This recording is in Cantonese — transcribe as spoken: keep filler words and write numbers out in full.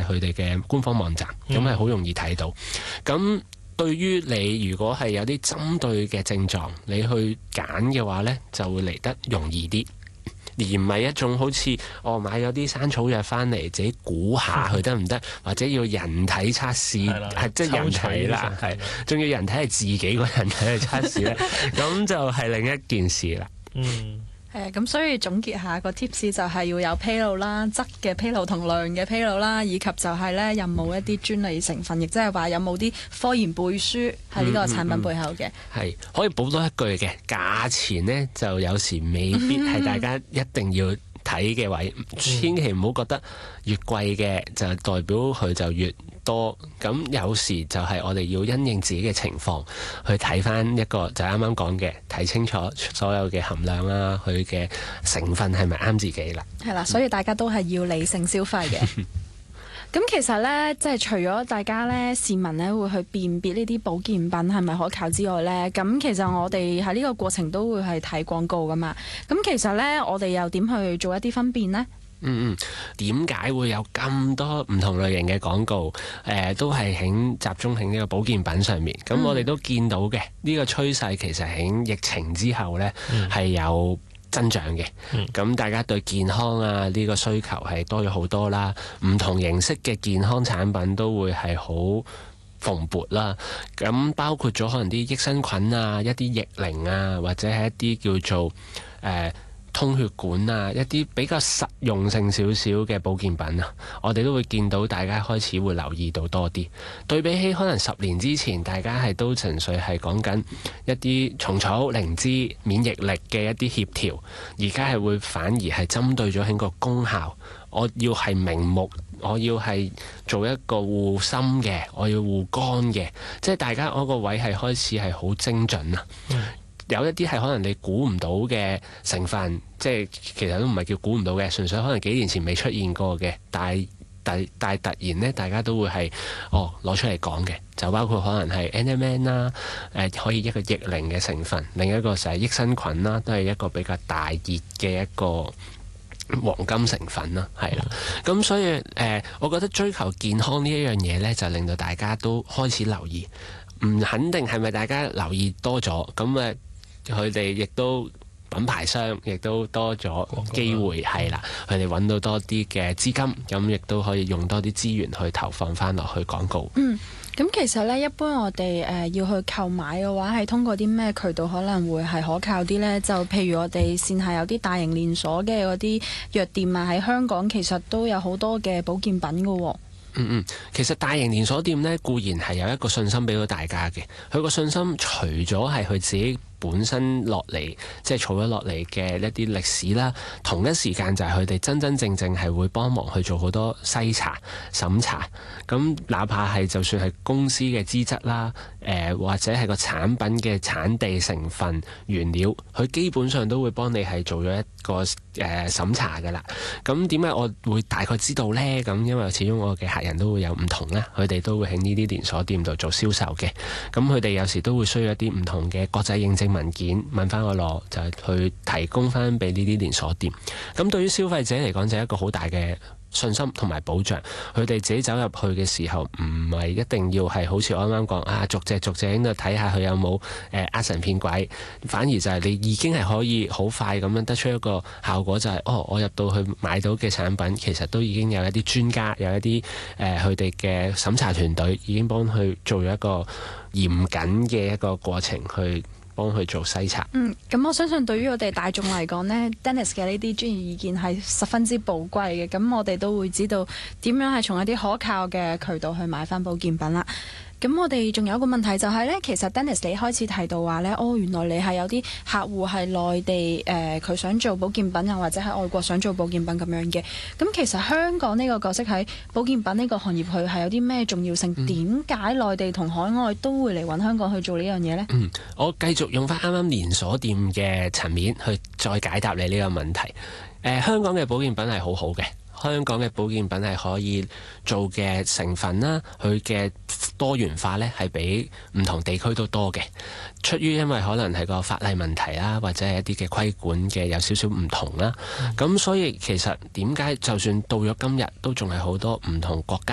佢哋嘅官方網站，咁係好容易睇到。咁對於你如果係有啲針對嘅症狀，你去揀嘅話呢，就會嚟得容易啲，而唔係一種好似我買咗啲生草藥翻嚟，自己估下佢得唔得，或者要人體測試，係即係人體啦，係仲要人體係自己個人體去測試呢，咁就係另一件事啦。 嗯。 誒咁，所以總結下個 tips 就係要有披露啦，質嘅披露同量嘅披露啦，以及就係咧有冇一啲專利成分，亦即係話有冇啲科研背書喺呢個產品背後嘅。係、嗯嗯、 可以補多一句嘅，價錢呢就有時未必係大家一定要睇嘅位，嗯、千祈唔好覺得越貴嘅就代表佢就越多。咁有時就係我哋要因應自己嘅情況去睇翻一個，就啱啱講嘅，睇清楚所有嘅含量啊，佢嘅成分係咪啱自己啦。 係啦，所以大家都係要理性消費嘅。咁其實呢，即係除咗大家呢市民呢會去辨別呢啲保健品係咪可靠之外呢，咁其實我哋喺呢個過程都會係睇廣告噶嘛。咁其實呢，我哋又點去做一啲分辨呢？ 嗯嗯，點解會有咁多唔同類型嘅廣告？誒、呃，都係喺集中喺呢個保健品上面。咁我哋都見到嘅呢、嗯、個趨勢，其實喺疫情之後呢係、嗯、有增長嘅。咁、嗯、大家對健康啊呢、呢個需求係多咗好多啦，唔同形式嘅健康產品都會係好蓬勃啦。咁包括咗可能啲益生菌啊、一啲逆齡啊，或者係一啲叫做誒、呃通血管啊，一啲比較實用性少少嘅保健品啊，我哋都會見到大家開始會留意到多啲。對比起可能十年之前，大家係都純粹係講緊一啲蟲草、靈芝、免疫力嘅一啲協調，而家係會反而係針對咗喺個功效。我要係明目，我要係做一個護心嘅，我要護肝嘅，即係大家嗰個位係開始係好精準啊。嗯有一啲係可能你估唔到嘅成分，即係其實都唔係叫估唔到嘅，純粹可能幾年前未出現過嘅，但係但但係突然呢，大家都會係哦攞出嚟講嘅，就包括可能係 N M N 啦，誒可以一個逆齡嘅成分，另一個就係益生菌啦，都係一個比較大熱嘅一個黃金成分啦，係啦。咁所以誒、呃，我覺得追求健康呢一樣嘢呢，就令到大家都開始留意，唔肯定係咪大家留意多咗咁誒。佢哋亦都品牌商亦都多咗機會，係啦，佢哋揾到多啲嘅資金，咁亦都可以用多啲資源去投放翻落去廣告。 嗯，咁其實呢，一般我哋誒、呃、要去購買嘅話，係通過啲咩渠道可能會係可靠啲呢？就譬如我哋線下有啲大型連鎖嘅嗰啲藥店啊，喺香港其實都有好多嘅保健品㗎喎。 嗯嗯，其實大型連鎖店呢，固然係有一個信心俾到大家嘅，佢個信心除咗係佢自己本身落嚟，即係儲咗落嚟嘅一啲歷史啦，同一時間就係佢哋真真正正係會幫忙去做好多篩查、審查。咁哪怕係就算係公司嘅資質啦，誒、呃、或者係個產品嘅產地、成分、原料，佢基本上都會幫你係做咗一個誒、呃、審查㗎啦。咁點解我會大概知道呢？咁因為始終我嘅客人都會有唔同啦，佢哋都會喺呢啲連鎖店度做銷售嘅。咁佢哋有時都會需要一啲唔同嘅國際認證文件，問翻我攞，就係、是、去提供翻俾呢啲連鎖店。咁對於消費者嚟講，就係一個好大嘅信心同埋保障。佢哋自己走入去嘅時候，唔係一定要係好似我啱啱講啊，逐隻逐隻喺度睇下佢有冇誒呃神騙鬼，反而就係你已經係可以好快咁樣得出一個效果，就係、是、哦，我入到去買到嘅產品，其實都已經有一啲專家，有一啲誒佢哋嘅審查團隊已經幫佢做咗一個嚴謹嘅一個過程去幫佢做篩查。 嗯，咁我相信對於我哋大眾嚟講呢 Dennis 嘅呢啲專業意見係十分之寶貴嘅。咁我哋都會知道點樣係從一啲可靠嘅渠道去買翻保健品啦。咁我哋仲有一個問題就係呢，其實 Dennis 你開始提到話呢，哦，原來你係有啲客戶係內地誒，佢、呃、想做保健品，又或者喺外國想做保健品咁樣嘅。咁其實香港呢個角色喺保健品呢個行業，佢係有啲咩重要性？點解內地同海外都會嚟揾香港去做呢樣嘢呢？ 嗯，我繼續用翻啱啱連鎖店嘅層面去再解答你呢個問題。誒、呃，香港嘅保健品係好好嘅。香港嘅保健品係可以做嘅成分啦，佢嘅多元化呢係比唔同地區都多嘅。出於因為可能係個法例問題啦，或者係一啲嘅規管嘅有少少唔同啦。咁、嗯、所以其實點解就算到咗今日都仲係好多唔同國家